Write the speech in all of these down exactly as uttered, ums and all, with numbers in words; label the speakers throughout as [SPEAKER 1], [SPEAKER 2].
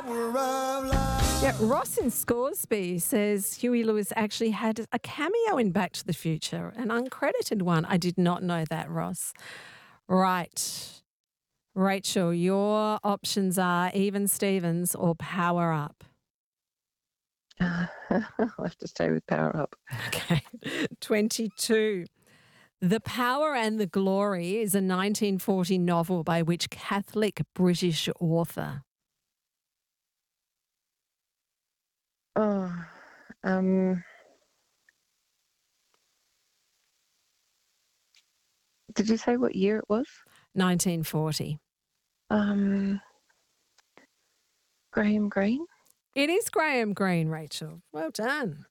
[SPEAKER 1] Yeah, Ross in Scoresby says Huey Lewis actually had a cameo in Back to the Future, an uncredited one. I did not know that, Ross. Right. Rachel, your options are Even Stevens or Power Up.
[SPEAKER 2] Uh, I'll have to stay with Power Up.
[SPEAKER 1] Okay. twenty-two. The Power and the Glory is a nineteen forty novel by which Catholic British author?
[SPEAKER 2] Oh, um, did you say what year it was?
[SPEAKER 1] nineteen forty.
[SPEAKER 2] Um, Graham Greene?
[SPEAKER 1] It is Graham Greene, Rachel. Well done.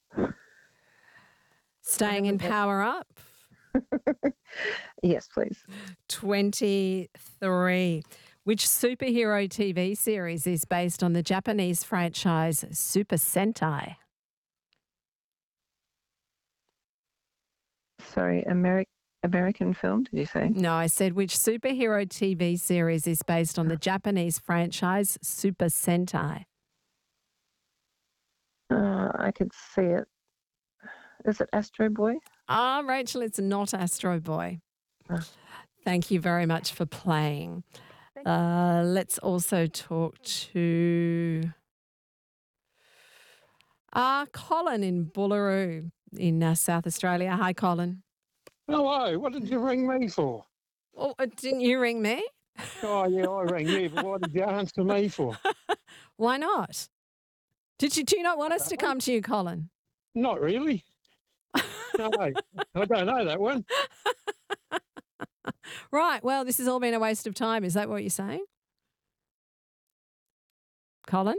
[SPEAKER 1] Staying in Power Up.
[SPEAKER 2] Yes, please.
[SPEAKER 1] twenty-three. Which superhero T V series is based on the Japanese franchise Super Sentai?
[SPEAKER 2] Sorry, Ameri- American film, did you say?
[SPEAKER 1] No, I said which superhero T V series is based on the Japanese franchise Super Sentai?
[SPEAKER 2] Uh, I could see it. Is it Astro Boy?
[SPEAKER 1] Ah, Rachel, it's not Astro Boy.
[SPEAKER 2] Oh.
[SPEAKER 1] Thank you very much for playing. Uh, let's also talk to uh, Colin in Bullaroo in uh, South Australia. Hi, Colin.
[SPEAKER 3] Hello, what did you ring me for?
[SPEAKER 1] Oh, uh, didn't you ring me?
[SPEAKER 3] Oh, yeah, I rang you, but what did you answer me for?
[SPEAKER 1] Why not? Did you, do you not want us to come to you, Colin?
[SPEAKER 3] Not really. No, I don't know that one.
[SPEAKER 1] Right, well, this has all been a waste of time. Is that what you're saying? Colin?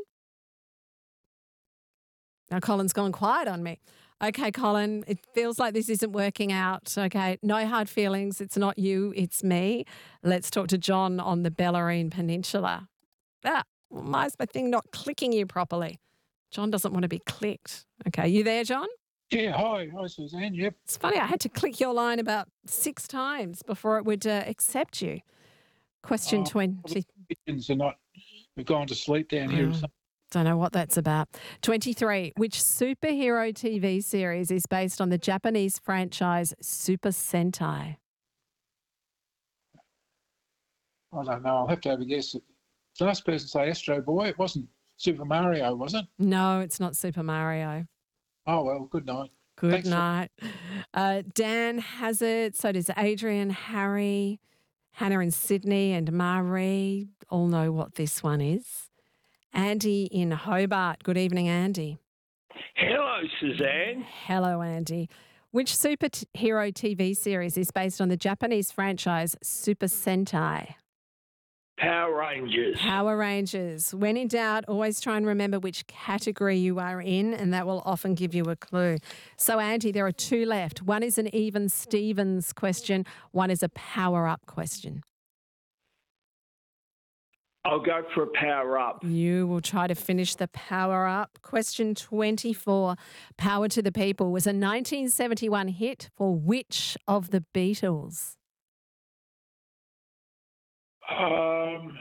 [SPEAKER 1] Now, Colin's gone quiet on me. Okay, Colin, it feels like this isn't working out. Okay, no hard feelings. It's not you, it's me. Let's talk to John on the Bellarine Peninsula. Ah, why is my thing not clicking you properly? John doesn't want to be clicked. Okay, you there, John?
[SPEAKER 3] Yeah, hi. Hi, Suzanne. Yep.
[SPEAKER 1] It's funny, I had to click your line about six times before it would uh, accept you. Question
[SPEAKER 3] Oh,
[SPEAKER 1] twenty.
[SPEAKER 3] Kittens are not, we've gone to sleep down here. or
[SPEAKER 1] Oh.
[SPEAKER 3] something.
[SPEAKER 1] Don't know what that's about. twenty-three. Which superhero T V series is based on the Japanese franchise Super Sentai?
[SPEAKER 3] I don't know. I'll have to have a guess. The last person to say Astro Boy, it wasn't Super Mario, was it?
[SPEAKER 1] No, it's not Super Mario.
[SPEAKER 3] Oh, well, good night.
[SPEAKER 1] Good
[SPEAKER 3] Thanks for-
[SPEAKER 1] night. Uh, Dan has it. So does Adrian, Harry, Hannah in Sydney, and Marie all know what this one is. Andy in Hobart. Good evening, Andy.
[SPEAKER 4] Hello, Suzanne.
[SPEAKER 1] Hello, Andy. Which superhero T V series is based on the Japanese franchise Super Sentai?
[SPEAKER 4] Power Rangers.
[SPEAKER 1] Power Rangers. When in doubt, always try and remember which category you are in, and that will often give you a clue. So, Andy, there are two left. One is an Even Stevens question. One is a Power Up question.
[SPEAKER 4] I'll go for a power up.
[SPEAKER 1] You will try to finish the Power Up. Question twenty-four. Power to the People was a nineteen seventy-one hit for which of the Beatles?
[SPEAKER 4] Um,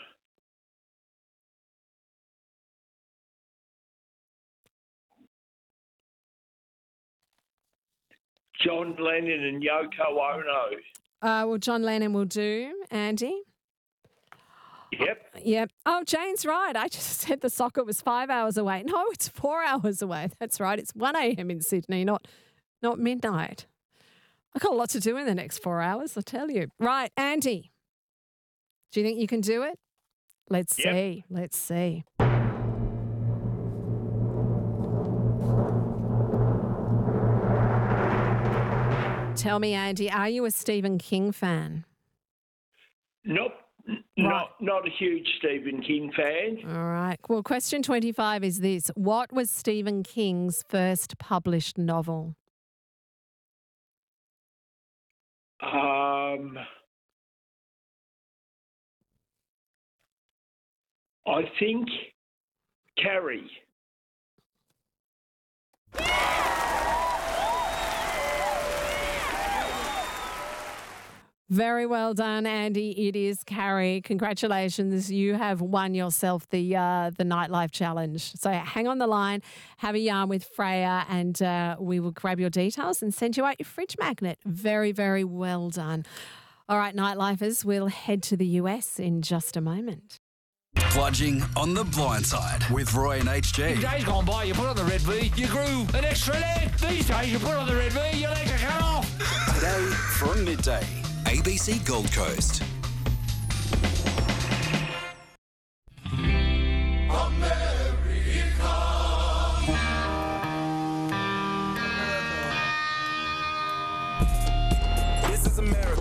[SPEAKER 4] John Lennon and Yoko Ono.
[SPEAKER 1] Uh, well, John Lennon will do. Andy?
[SPEAKER 4] Yep.
[SPEAKER 1] Yep. Oh, Jane's right. I just said the socket was five hours away. No, it's four hours away. That's right. It's one a.m. in Sydney, not not midnight. I've got a lot to do in the next four hours, I tell you. Right, Andy. Do you think you can do it? Let's
[SPEAKER 4] Yep.
[SPEAKER 1] see. Let's see. Tell me, Andy, are you a Stephen King fan?
[SPEAKER 4] Nope. N-
[SPEAKER 1] Right.
[SPEAKER 4] Not not a huge Stephen King fan.
[SPEAKER 1] All right. Well, question twenty-five is this. What was Stephen King's first published novel?
[SPEAKER 4] Um, I think Carrie.
[SPEAKER 1] Very well done, Andy. It is Carrie. Congratulations. You have won yourself the uh, the Nightlife Challenge. So hang on the line, have a yarn with Freya, and uh, we will grab your details and send you out your fridge magnet. Very, very well done. All right, Nightlifers, we'll head to the U S in just a moment.
[SPEAKER 5] Bludging on the blind side with Roy and H G.
[SPEAKER 6] In days gone by, you put on the red V, you grew an extra leg. These days, you put on the red V, your legs are cut off.
[SPEAKER 5] Today from midday, A B C Gold Coast.
[SPEAKER 7] This is America.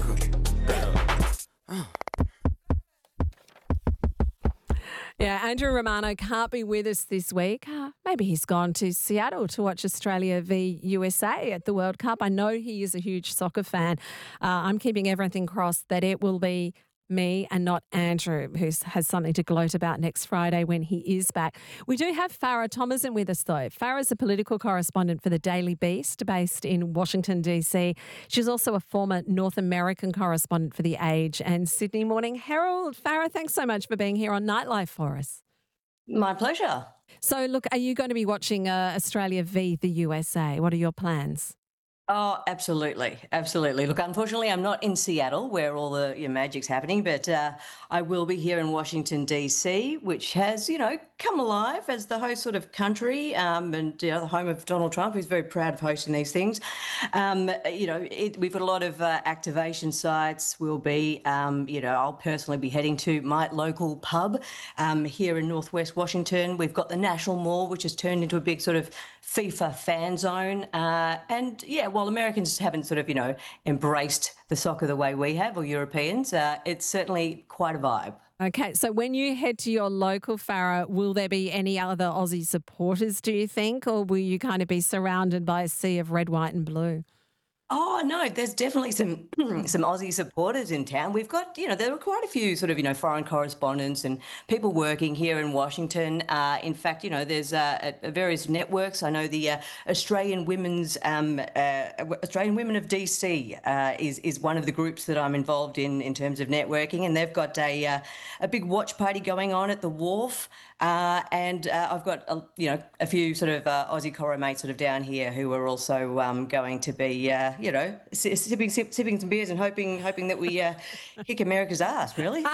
[SPEAKER 1] Yeah, Andrew Romano can't be with us this week. Uh, maybe he's gone to Seattle to watch Australia v U S A at the World Cup. I know he is a huge soccer fan. Uh, I'm keeping everything crossed that it will be me and not Andrew, who has something to gloat about next Friday when he is back. We do have Farah Thomason with us, though. Farah is a political correspondent for the Daily Beast based in Washington, D C. She's also a former North American correspondent for The Age and Sydney Morning Herald. Farah, thanks so much for being here on Nightlife for us.
[SPEAKER 8] My pleasure.
[SPEAKER 1] So, look, are you going to be watching uh, Australia v the U S A? What are your plans?
[SPEAKER 8] Oh, absolutely. Absolutely. Look, unfortunately, I'm not in Seattle where all the you know, magic's happening, but uh, I will be here in Washington, D C, which has, you know, come alive as the host sort of country um, and you know, the home of Donald Trump, who's very proud of hosting these things. Um, you know, it, we've got a lot of uh, activation sites. We'll be, um, you know, I'll personally be heading to my local pub um, here in Northwest Washington. We've got the National Mall, which has turned into a big sort of FIFA fan zone. Uh, and yeah, while Americans haven't sort of, you know, embraced the soccer the way we have, or Europeans, uh, it's certainly quite a vibe.
[SPEAKER 1] Okay, so when you head to your local, Farah, will there be any other Aussie supporters, do you think, or will you kind of be surrounded by a sea of red, white and blue?
[SPEAKER 8] Oh, no, there's definitely some some Aussie supporters in town. We've got, you know, there are quite a few sort of, you know, foreign correspondents and people working here in Washington. Uh, in fact, you know, there's uh, uh, various networks. I know the uh, Australian Women's, um, uh, Australian Women of D C uh, is is one of the groups that I'm involved in in terms of networking. And they've got a, uh, a big watch party going on at the Wharf. Uh, and uh, I've got, a, you know, a few sort of uh, Aussie corro mates sort of down here who are also um, going to be, uh, you know, sipping, sip, sipping some beers and hoping hoping that we uh, kick America's ass, really.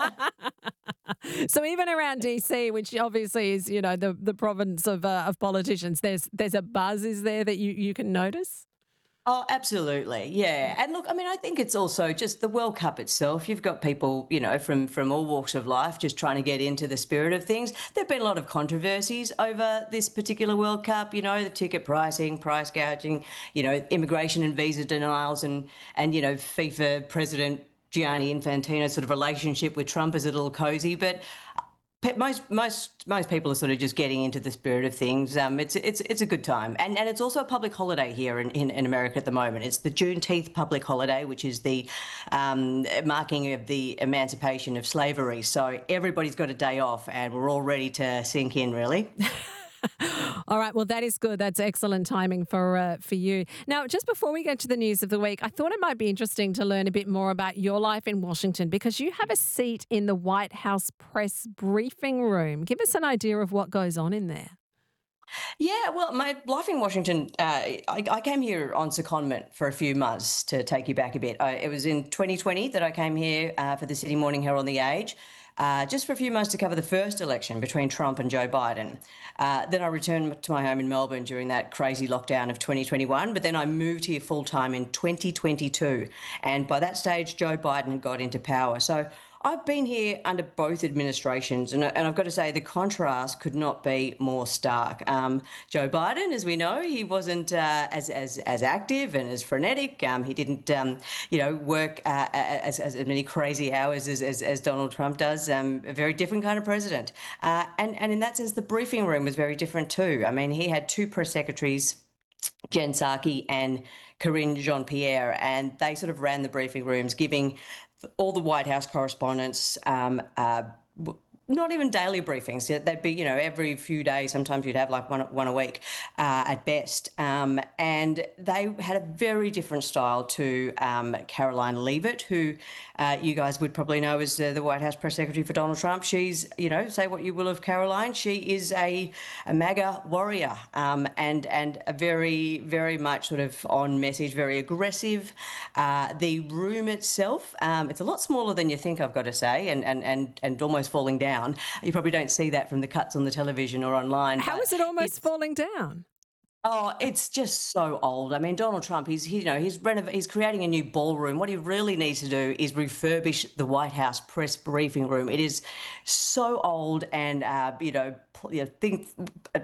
[SPEAKER 1] So even around D C, which obviously is, you know, the, the province of uh, of politicians, there's there's a buzz, is there, that you, you can notice?
[SPEAKER 8] Oh, absolutely. Yeah. And look, I mean, I think it's also just the World Cup itself. You've got people, you know, from, from all walks of life just trying to get into the spirit of things. There have been a lot of controversies over this particular World Cup, you know, the ticket pricing, price gouging, you know, immigration and visa denials and, and you know, FIFA President Gianni Infantino's sort of relationship with Trump is a little cozy. But Most most most people are sort of just getting into the spirit of things. Um, it's it's it's a good time, and and it's also a public holiday here in, in, in America at the moment. It's the Juneteenth public holiday, which is the um, marking of the emancipation of slavery. So everybody's got a day off, and we're all ready to sink in, really.
[SPEAKER 1] All right. Well, that is good. That's excellent timing for uh, for you. Now, just before we get to the news of the week, I thought it might be interesting to learn a bit more about your life in Washington because you have a seat in the White House press briefing room. Give us an idea of what goes on in there.
[SPEAKER 8] Yeah, well, my life in Washington, uh, I, I came here on secondment for a few months to take you back a bit. I, it was in twenty twenty that I came here uh, for the Sydney Morning Herald and The Age. Uh, just for a few months to cover the first election between Trump and Joe Biden. Uh, then I returned to my home in Melbourne during that crazy lockdown of twenty twenty-one, but then I moved here full-time in twenty twenty-two. And by that stage, Joe Biden had got into power. So I've been here under both administrations, and, and I've got to say the contrast could not be more stark. Um, Joe Biden, as we know, he wasn't uh, as, as as active and as frenetic. Um, he didn't, um, you know, work uh, as, as many crazy hours as, as, as Donald Trump does. Um, a very different kind of president. Uh, and, and in that sense, the briefing room was very different too. I mean, he had two press secretaries, Jen Psaki and Karine Jean-Pierre, and they sort of ran the briefing rooms, giving all the White House correspondents um, uh, not even daily briefings. They'd be, you know, every few days. Sometimes you'd have like one one a week uh, at best. Um, and they had a very different style to um, Caroline Leavitt, who uh, you guys would probably know as uh, the White House press secretary for Donald Trump. She's, you know, say what you will of Caroline, she is a, a MAGA warrior um, and and a very, very much sort of on message, very aggressive. Uh, the room itself, um, it's a lot smaller than you think, I've got to say, and and and and almost falling down. You probably don't see that from the cuts on the television or online.
[SPEAKER 1] How is it almost falling down?
[SPEAKER 8] Oh, it's just so old. I mean, Donald Trump, he's, he, you know, he's renov- he's creating a new ballroom. What he really needs to do is refurbish the White House press briefing room. It is so old and, uh, you know, you know think, uh,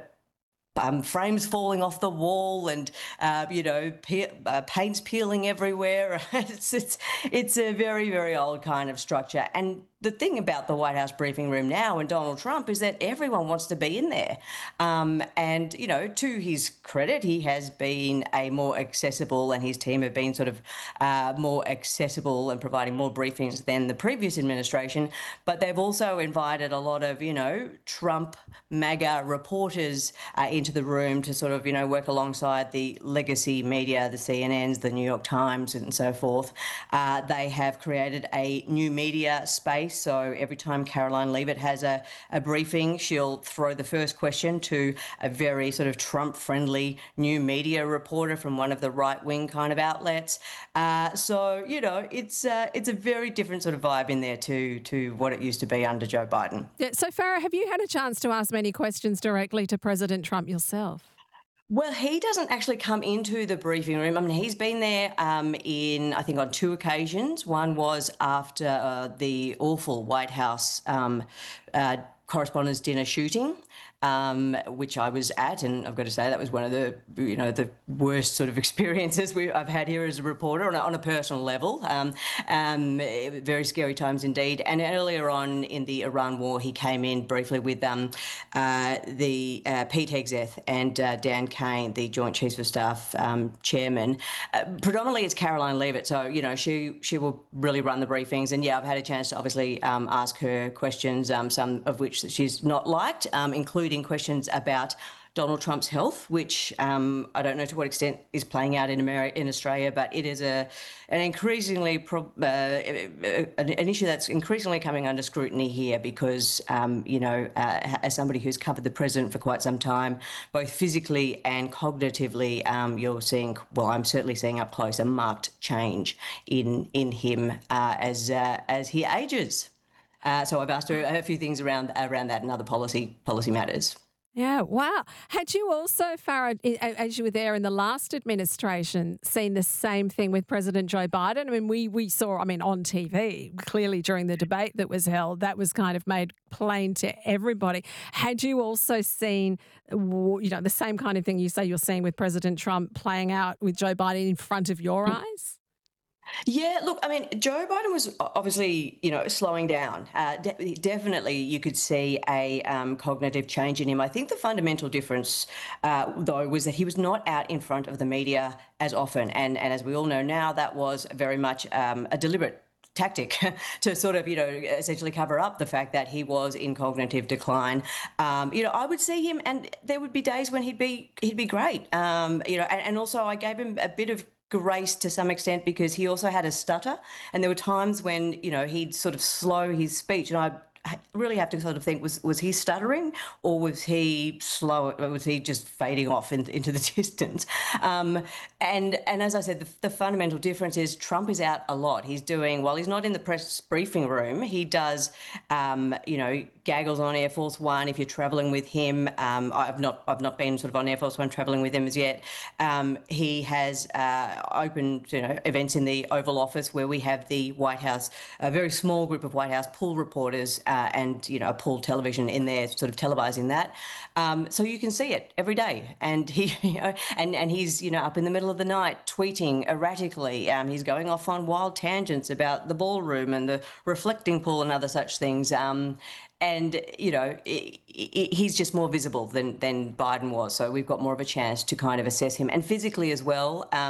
[SPEAKER 8] Um, frames falling off the wall and, uh, you know, pe- uh, paint's peeling everywhere. it's, it's, it's a very, very old kind of structure. And the thing about the White House briefing room now and Donald Trump is that everyone wants to be in there. Um, and, you know, to his credit, he has been a more accessible, and his team have been sort of uh, more accessible and providing more briefings than the previous administration. But they've also invited a lot of, you know, Trump MAGA reporters uh, into the room to sort of, you know, work alongside the legacy media, the C N Ns, the New York Times and so forth. Uh, they have created a new media space. So every time Caroline Leavitt has a, a briefing, she'll throw the first question to a very sort of Trump-friendly new media reporter from one of the right-wing kind of outlets. Uh, so, you know, it's uh, it's a very different sort of vibe in there to, to what it used to be under Joe Biden.
[SPEAKER 1] Yeah, so, Farah, have you had a chance to ask many questions directly to President Trump yourself?
[SPEAKER 8] Well, he doesn't actually come into the briefing room. I mean, he's been there um, in, I think, on two occasions. One was after uh, the awful White House um, uh, Correspondents' Dinner shooting, um, which I was at, and I've got to say that was one of the, you know, the worst sort of experiences we, I've had here as a reporter on a, on a personal level. Um, um, very scary times indeed. And earlier on in the Iran war, he came in briefly with um, uh, the uh, Pete Hegseth and uh, Dan Kane, the Joint Chiefs of Staff um, chairman. Uh, predominantly, it's Caroline Leavitt, so you know she she will really run the briefings. And yeah, I've had a chance to obviously um, ask her questions, um, some of which that she's not liked, um, including questions about Donald Trump's health, which um, I don't know to what extent is playing out in America, in Australia, but it is a an increasingly pro- uh, an, an issue that's increasingly coming under scrutiny here because um, you know, uh, as somebody who's covered the president for quite some time, both physically and cognitively, um, you're seeing, well, I'm certainly seeing up close a marked change in in him uh, as uh, as he ages. Uh, so I've asked her a few things around around that and other policy policy matters.
[SPEAKER 1] Yeah, wow. Had you also, Farah, as you were there in the last administration, seen the same thing with President Joe Biden? I mean, we we saw, I mean, on T V, clearly during the debate that was held, that was kind of made plain to everybody. Had you also seen, you know, the same kind of thing you say you're seeing with President Trump playing out with Joe Biden in front of your eyes?
[SPEAKER 8] Yeah, look, I mean, Joe Biden was obviously, you know, slowing down. Uh, de- definitely, you could see a um, cognitive change in him. I think the fundamental difference, uh, though, was that he was not out in front of the media as often. And, and as we all know now, that was very much um, a deliberate tactic to sort of, you know, essentially cover up the fact that he was in cognitive decline. Um, you know, I would see him and there would be days when he'd be he'd be great. Um, you know, and, and also I gave him a bit of grace to some extent because he also had a stutter, and there were times when, you know, he'd sort of slow his speech, and I really have to sort of think, was was he stuttering or was he slow? Or was he just fading off in, into the distance? Um, and and as I said, the, the fundamental difference is Trump is out a lot. He's doing, while he's not in the press briefing room, he does, um, you know, gaggles on Air Force One. If you're traveling with him, um, I've not I've not been sort of on Air Force One traveling with him as yet. Um, he has uh, opened, you know, events in the Oval Office where we have the White House, a very small group of White House pool reporters. Uh, and, you know, a pool television in there sort of televising that. Um, so you can see it every day. And he, you know, and, and he's, you know, up in the middle of the night tweeting erratically. Um, he's going off on wild tangents about the ballroom and the reflecting pool and other such things. Um, and, you know, it, it, he's just more visible than, than Biden was. So we've got more of a chance to kind of assess him. And physically as well, um,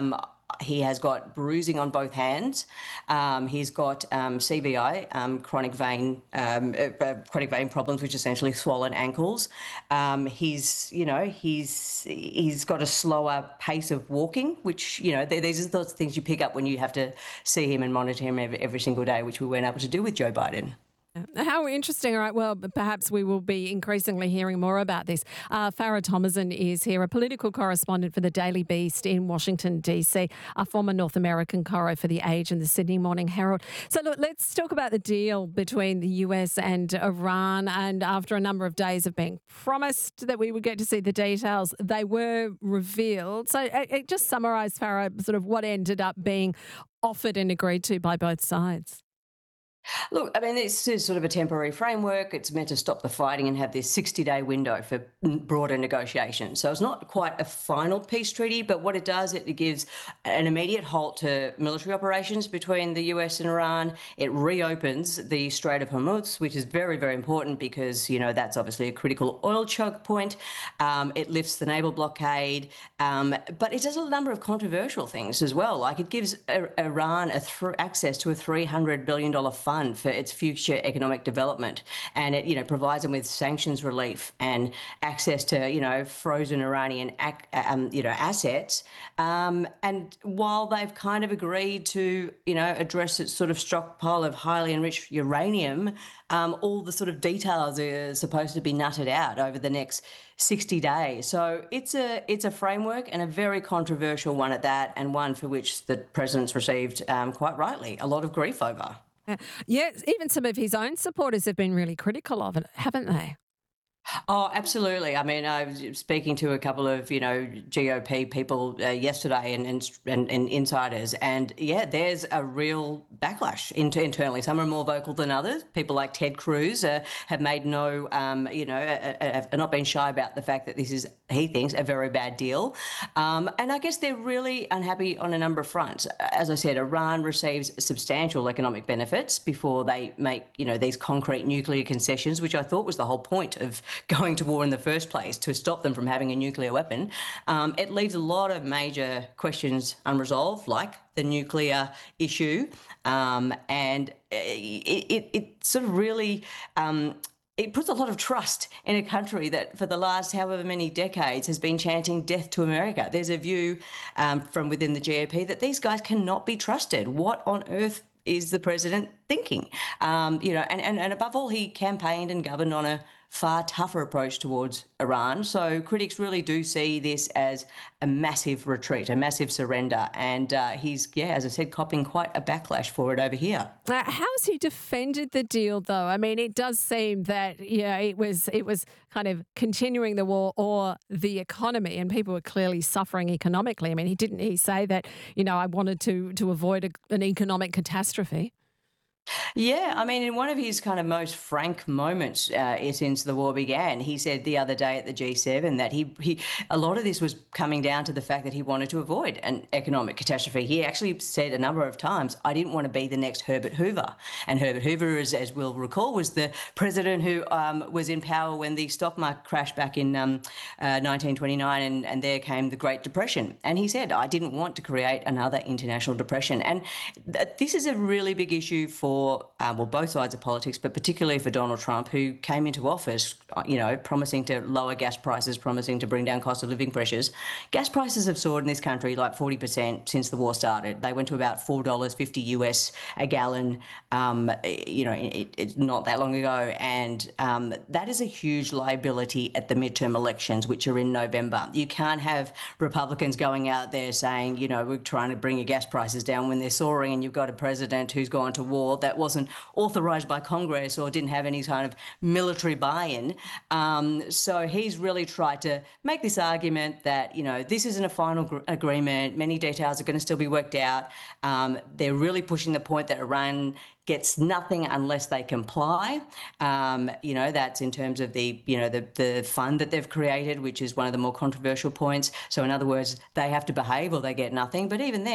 [SPEAKER 8] he has got bruising on both hands. Um, he's got um, C V I, um, chronic vein um, uh, chronic vein problems, which essentially swollen ankles. Um, he's, you know, he's he's got a slower pace of walking, which, you know, these are the sorts of things you pick up when you have to see him and monitor him every, every single day, which we weren't able to do with Joe Biden.
[SPEAKER 1] How interesting. All right. Well, perhaps we will be increasingly hearing more about this. Uh, Farah Thomason is here, a political correspondent for the Daily Beast in Washington, D C, a former North American corro for The Age and the Sydney Morning Herald. So look, let's talk about the deal between the U S and Iran. And after a number of days of being promised that we would get to see the details, they were revealed. So uh, uh, just summarise, Farah, sort of what ended up being offered and agreed to by both sides.
[SPEAKER 8] Look, I mean, this is sort of a temporary framework. It's meant to stop the fighting and have this sixty-day window for broader negotiation. So it's not quite a final peace treaty, but what it does, it gives an immediate halt to military operations between the U S and Iran. It reopens the Strait of Hormuz, which is very, very important because, you know, that's obviously a critical oil choke point. Um, it lifts the naval blockade, um, but it does a number of controversial things as well. Like it gives Iran a th- access to a three hundred billion dollars fund for its future economic development, and it, you know, provides them with sanctions relief and access to, you know, frozen Iranian, ac- um, you know, assets. Um, and while they've kind of agreed to, you know, address its sort of stockpile of highly enriched uranium, um, all the sort of details are supposed to be nutted out over the next sixty days. So it's a it's a framework, and a very controversial one at that, and one for which the president's received, um, quite rightly, a lot of grief over.
[SPEAKER 1] Yeah, even some of his own supporters have been really critical of it, haven't they?
[SPEAKER 8] Oh, absolutely. I mean, I was speaking to a couple of, you know, G O P people uh, yesterday and, and and and insiders, and yeah, there's a real backlash into, internally. Some are more vocal than others. People like Ted Cruz uh, have made no, um, you know, uh, uh, have not been shy about the fact that this is, he thinks, a very bad deal. Um, and I guess they're really unhappy on a number of fronts. As I said, Iran receives substantial economic benefits before they make, you know, these concrete nuclear concessions, which I thought was the whole point of going to war in the first place, to stop them from having a nuclear weapon. Um, it leaves a lot of major questions unresolved, like the nuclear issue, um, and it, it, it sort of really um, it puts a lot of trust in a country that for the last however many decades has been chanting death to America. There's a view um, from within the G O P that these guys cannot be trusted. What on earth is the president thinking? Um, you know, and, and, and above all, he campaigned and governed on a far tougher approach towards Iran. So critics really do see this as a massive retreat, a massive surrender. And uh, he's, yeah, as I said, copping quite a backlash for it over here.
[SPEAKER 1] Uh, how's he defended the deal, though? I mean, it does seem that, you know, it was it was kind of continuing the war or the economy, and people were clearly suffering economically. I mean, he didn't he say that, you know, I wanted to to avoid a, an economic catastrophe?
[SPEAKER 8] Yeah, I mean, in one of his kind of most frank moments uh, since the war began, he said the other day at the G seven that he, he a lot of this was coming down to the fact that he wanted to avoid an economic catastrophe. He actually said a number of times, I didn't want to be the next Herbert Hoover. And Herbert Hoover, as, as we'll recall, was the president who um, was in power when the stock market crashed back in um, uh, nineteen twenty-nine, and, and there came the Great Depression. And he said, I didn't want to create another international depression. And th- this is a really big issue for For uh, well, both sides of politics, but particularly for Donald Trump, who came into office, you know, promising to lower gas prices, promising to bring down cost of living pressures. Gas prices have soared in this country like forty percent since the war started. They went to about four dollars fifty U S a gallon, um, you know, it, it, not that long ago. And um, that is a huge liability at the midterm elections, which are in November. You can't have Republicans going out there saying, you know, we're trying to bring your gas prices down when they're soaring, and you've got a president who's gone to war that wasn't authorised by Congress or didn't have any kind of military buy-in. Um, so he's really tried to make this argument that, you know, this isn't a final gr- agreement. Many details are going to still be worked out. Um, they're really pushing the point that Iran gets nothing unless they comply. Um, you know, that's in terms of the, you know, the, the fund that they've created, which is one of the more controversial points. So in other words, they have to behave or they get nothing. But even then,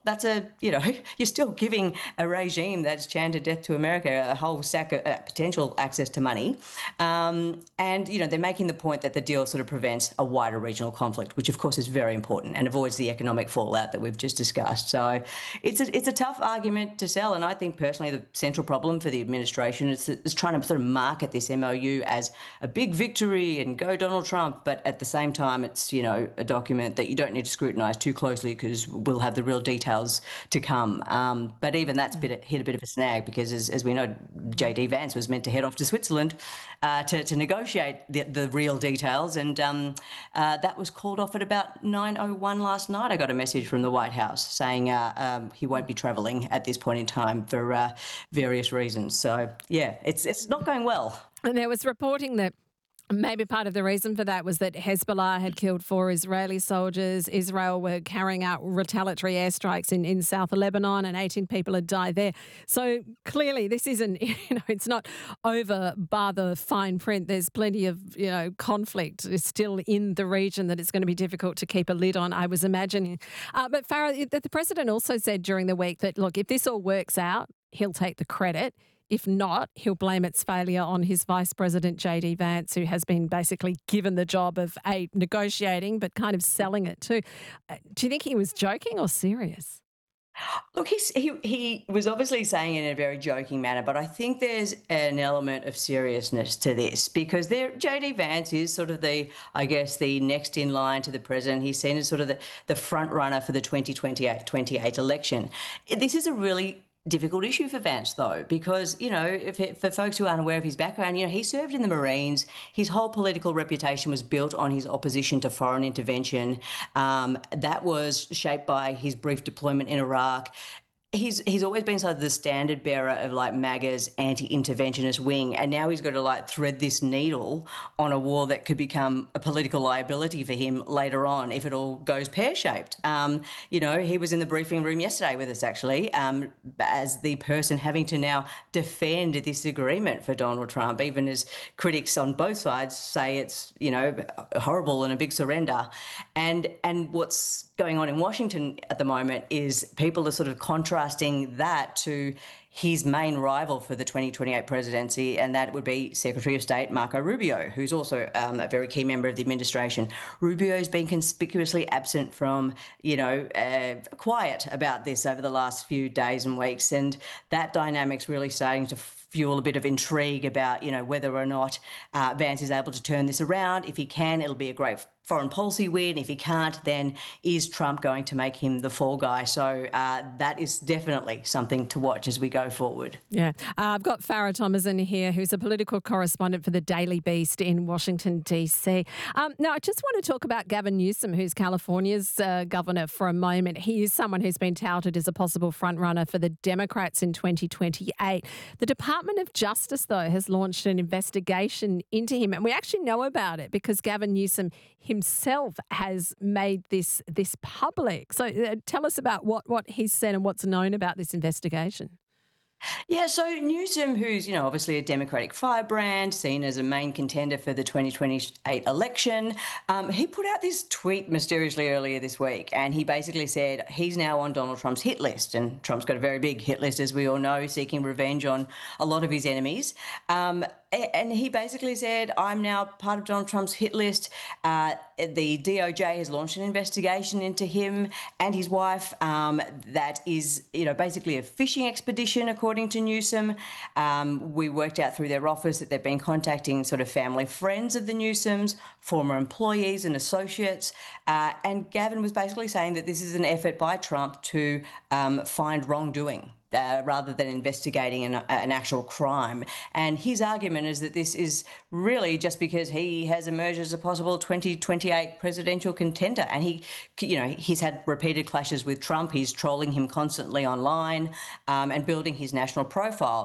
[SPEAKER 8] that's a, you know, you're still giving a regime that's chanted death to America a whole sack of uh, potential access to money. Um, and, you know, they're making the point that the deal sort of prevents a wider regional conflict, which of course is very important and avoids the economic fallout that we've just discussed. So it's a, it's a tough argument to sell. And I think personally the central problem for the administration is, is trying to sort of market this M O U as a big victory and go Donald Trump. But at the same time, it's, you know, a document that you don't need to scrutinise too closely because we'll have the real details to come. Um, but even that's bit, hit a bit of a snag because, as, as we know, J D Vance was meant to head off to Switzerland uh, to, to negotiate the, the real details. And um, uh, that was called off at about nine oh one last night. I got a message from the White House saying uh, um, he won't be travelling at this point in time for uh, various reasons. So, yeah, it's it's not going well.
[SPEAKER 1] And there was reporting that maybe part of the reason for that was that Hezbollah had killed four Israeli soldiers. Israel were carrying out retaliatory airstrikes in, in South Lebanon and eighteen people had died there. So clearly this isn't, you know, it's not over bar the fine print. There's plenty of, you know, conflict still in the region that it's going to be difficult to keep a lid on, I was imagining. Uh, but Farah, the president also said during the week that, look, if this all works out, he'll take the credit. If not, he'll blame its failure on his Vice President, J D Vance, who has been basically given the job of a negotiating but kind of selling it too. Do you think he was joking or serious?
[SPEAKER 8] Look, he's, he he was obviously saying it in a very joking manner, but I think there's an element of seriousness to this because there, J D Vance is sort of the, I guess, the next in line to the president. He's seen as sort of the, the front runner for the twenty twenty-eight election. This is a really difficult issue for Vance, though, because, you know, if it, for folks who aren't aware of his background, you know, he served in the Marines. His whole political reputation was built on his opposition to foreign intervention. Um, that was shaped by his brief deployment in Iraq. He's he's always been sort of the standard bearer of like MAGA's anti-interventionist wing, and now he's got to like thread this needle on a war that could become a political liability for him later on if it all goes pear-shaped. Um, you know, he was in the briefing room yesterday with us actually, um, as the person having to now defend this agreement for Donald Trump, even as critics on both sides say it's, you know, horrible and a big surrender. And and what's going on in Washington at the moment is people are sort of contrasting that to his main rival for the twenty twenty-eight presidency, and that would be Secretary of State Marco Rubio, who's also um, a very key member of the administration. Rubio's been conspicuously absent from, you know, uh, quiet about this over the last few days and weeks, and that dynamic's really starting to fuel a bit of intrigue about, you know, whether or not uh, Vance is able to turn this around. If he can, it'll be a great foreign policy win. If he can't, then is Trump going to make him the fall guy? So uh, that is definitely something to watch as we go forward.
[SPEAKER 1] Yeah. Uh, I've got Farah Thomason here, who's a political correspondent for the Daily Beast in Washington, D C. Um, now, I just want to talk about Gavin Newsom, who's California's uh, governor, for a moment. He is someone who's been touted as a possible frontrunner for the Democrats in twenty twenty-eight. The Department of Justice, though, has launched an investigation into him, and we actually know about it because Gavin Newsom himself has made this this public. So uh, tell us about what, what he's said and what's known about this investigation.
[SPEAKER 8] Yeah, so Newsom, who's, you know, obviously a Democratic firebrand, seen as a main contender for the twenty twenty-eight election, um, he put out this tweet mysteriously earlier this week, and he basically said he's now on Donald Trump's hit list, and Trump's got a very big hit list, as we all know, seeking revenge on a lot of his enemies. Um, and he basically said, I'm now part of Donald Trump's hit list. Uh, the D O J has launched an investigation into him and his wife um, that is, you know, basically a fishing expedition, according to Newsom. Um, we worked out through their office that they've been contacting sort of family friends of the Newsoms, former employees and associates. Uh, and Gavin was basically saying that this is an effort by Trump to um, find wrongdoing. Uh, rather than investigating an, an actual crime. And his argument is that this is really just because he has emerged as a possible twenty twenty-eight presidential contender. And he, you know, he's had repeated clashes with Trump. He's trolling him constantly online um, and building his national profile.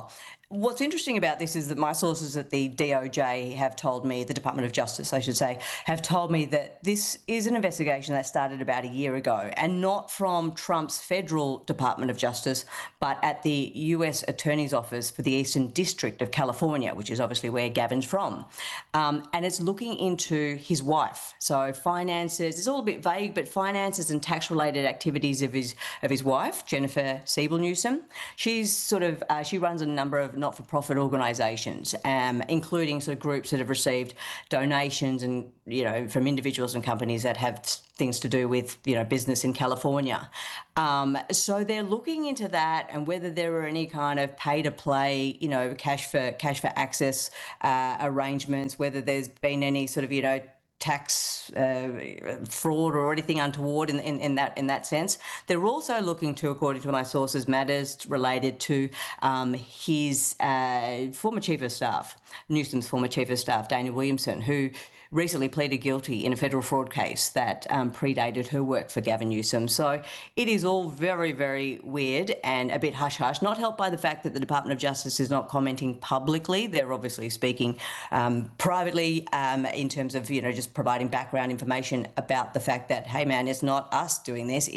[SPEAKER 8] What's interesting about this is that my sources at the D O J have told me, the Department of Justice, I should say, have told me that this is an investigation that started about a year ago, and not from Trump's federal Department of Justice, but at the U S Attorney's Office for the Eastern District of California, which is obviously where Gavin's from. Um, and it's looking into his wife. So finances, it's all a bit vague, but finances and tax-related activities of his of his wife, Jennifer Siebel Newsom. She's sort of, uh, she runs a number of not-for-profit organisations, um, including sort of groups that have received donations and, you know, from individuals and companies that have things to do with, you know, business in California. Um, so they're looking into that and whether there are any kind of pay-to-play, you know, cash for cash for access uh, arrangements, whether there's been any sort of, you know, tax uh, fraud or anything untoward in, in, in that in that sense. They're also looking to, according to my sources, matters related to um, his uh, former chief of staff, Newsom's former chief of staff, Daniel Williamson, who recently pleaded guilty in a federal fraud case that um, predated her work for Gavin Newsom. So it is all very, very weird and a bit hush-hush, not helped by the fact that the Department of Justice is not commenting publicly. They're obviously speaking um, privately um, in terms of, you know, just providing background information about the fact that, hey, man, it's not us doing this.